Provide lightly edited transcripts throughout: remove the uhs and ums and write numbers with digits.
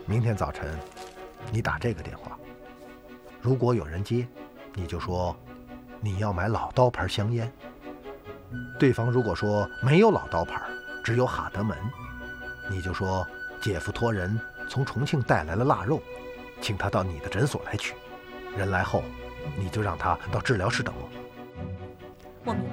明天早晨，你打这个电话，如果有人接，你就说你要买老刀牌香烟。对方如果说没有老刀牌，只有哈德门，你就说姐夫托人从重庆带来了腊肉，请他到你的诊所来取。人来后，你就让他到治疗室等我。 我明白。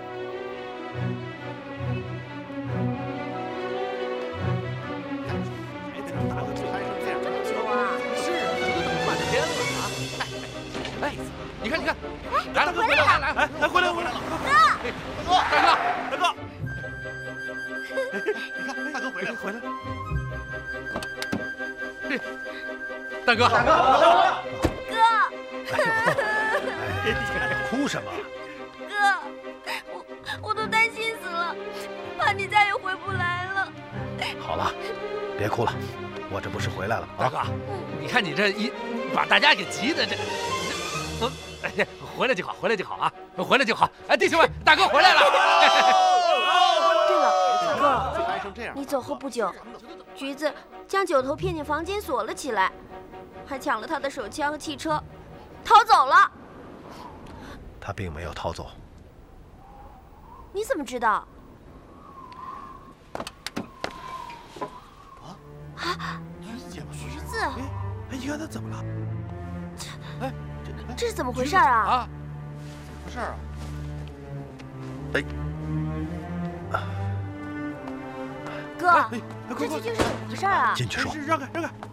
哎，你看，来了，回来了，来，回来了，大哥，你看，大哥回来了，大哥， 哎，哭什么？ 哥，我都担心死了，怕你再也回不来了。 好了，别哭了，我这不是回来了啊！ 大哥，你看你这一把大家给急的这。哎，回来就好啊，回来就好。哎，弟兄们，大哥回来了。 对了，哥，你走后不久，橘子将九头骗进房间锁了起来，还抢了他的手枪和汽车，逃走了。 他并没有逃走。 你怎么知道？橘子， 哎，你看他怎么了？哎。 这是怎么回事啊？ 怎么回事啊？ 哥，这究竟是怎么回事啊？ 进去说。 让开！